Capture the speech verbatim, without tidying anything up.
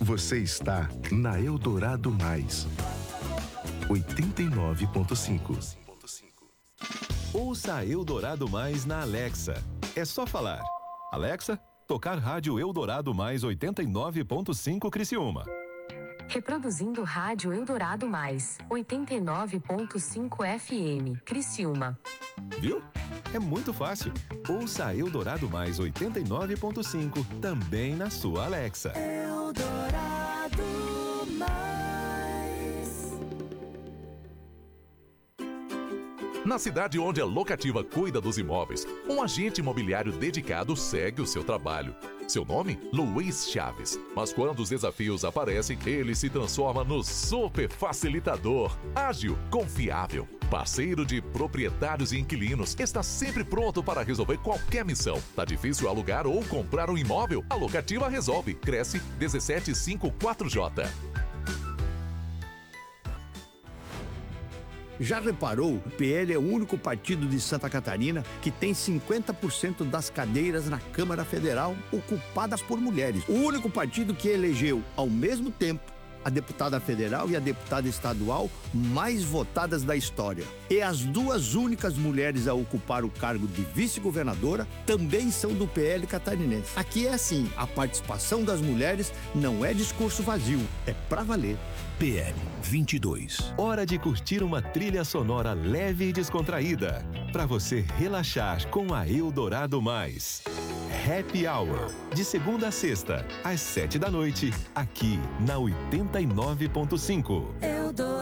Você está na Eldorado Mais, oitenta e nove ponto cinco. Ouça a Eldorado Mais na Alexa. É só falar: Alexa, tocar rádio Eldorado Mais oitenta e nove ponto cinco Criciúma. Reproduzindo rádio Eldorado Mais, oitenta e nove ponto cinco F M, Criciúma. Viu? É muito fácil. Ouça a Eldorado Mais oitenta e nove ponto cinco também na sua Alexa. Eldorado Mais. Na cidade onde a Locativa cuida dos imóveis, um agente imobiliário dedicado segue o seu trabalho. Seu nome? Luiz Chaves. Mas quando os desafios aparecem, ele se transforma no super facilitador. Ágil, confiável, parceiro de proprietários e inquilinos. Está sempre pronto para resolver qualquer missão. Tá difícil alugar ou comprar um imóvel? A Locativa resolve. Cresce dezessete cinquenta e quatro J. Já reparou? O P L é o único partido de Santa Catarina que tem cinquenta por cento das cadeiras na Câmara Federal ocupadas por mulheres. O único partido que elegeu, ao mesmo tempo, a deputada federal e a deputada estadual mais votadas da história. E as duas únicas mulheres a ocupar o cargo de vice-governadora também são do P L catarinense. Aqui é assim, a participação das mulheres não é discurso vazio, é pra valer. P L vinte e dois. Hora de curtir uma trilha sonora leve e descontraída, para você relaxar com a Eldorado Mais. Happy Hour, de segunda a sexta, às sete da noite, aqui na oitenta e nove ponto cinco.